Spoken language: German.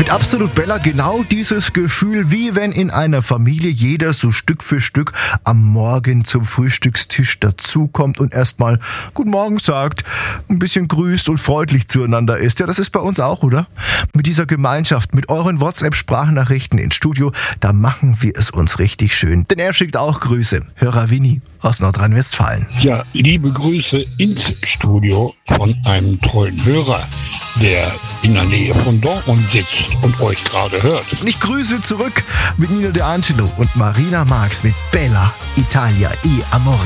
Mit Absolut Bella genau dieses Gefühl, wie wenn in einer Familie jeder so Stück für Stück am Morgen zum Frühstückstisch dazukommt und erstmal Guten Morgen sagt, ein bisschen grüßt und freundlich zueinander ist. Ja, das ist bei uns auch, oder? Mit dieser Gemeinschaft, mit euren WhatsApp-Sprachnachrichten ins Studio, da machen wir es uns richtig schön. Denn er schickt auch Grüße. Hörer Winnie aus Nordrhein-Westfalen. Ja, liebe Grüße ins Studio von einem treuen Hörer, der in der Nähe von Dortmund sitzt und euch gerade hört. Und ich grüße zurück mit Nino De Angelo und Marina Marx mit Bella Italia e Amore.